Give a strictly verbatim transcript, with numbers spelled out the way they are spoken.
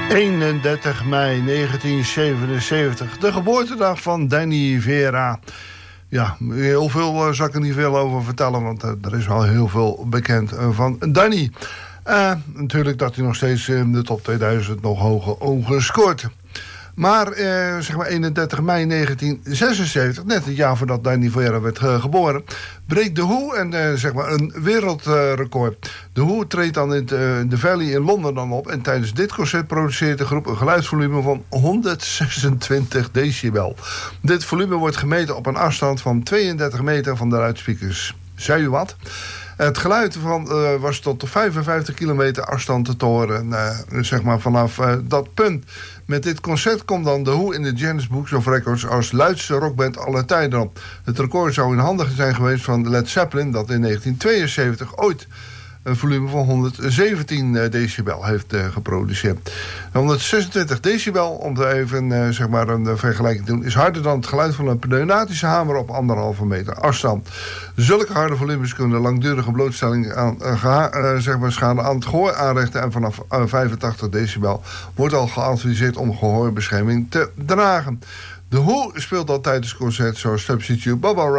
eenendertig mei negentien zevenenzeventig, de geboortedag van Danny Vera. Ja, heel veel uh, zal ik er niet veel over vertellen, want uh, er is wel heel veel bekend uh, van Danny. Uh, natuurlijk dat hij nog steeds in de top tweeduizend nog hoge ogen scoort. Maar uh, zeg maar eenendertig mei negentien zesenzeventig, net het jaar voordat Danny Vera werd uh, geboren, breekt de Who en uh, zeg maar een wereldrecord. Uh, de Who treedt dan in de, uh, de Valley in Londen dan op en tijdens dit concert produceert de groep een geluidsvolume van honderdzesentwintig decibel. Dit volume wordt gemeten op een afstand van tweeëndertig meter van de luidsprekers. Zei u wat? Het geluid van, uh, was tot vijfenvijftig kilometer afstand te horen, uh, zeg maar vanaf uh, dat punt. Met dit concert komt dan de Who in de Guinness Books of Records als luidste rockband aller tijden op. Het record zou in handen zijn geweest van Led Zeppelin, dat in negentien tweeënzeventig ooit een volume van honderdzeventien decibel heeft uh, geproduceerd. honderdzesentwintig decibel, om te even uh, zeg maar een uh, vergelijking te doen, is harder dan het geluid van een pneumatische hamer op anderhalve meter afstand. Zulke harde volumes kunnen langdurige blootstelling aan uh, geha- uh, zeg maar schade aan het gehoor aanrichten en vanaf uh, vijfentachtig decibel wordt al geadviseerd om gehoorbescherming te dragen. De Who speelt al tijdens concert zoals Substitute, Bubba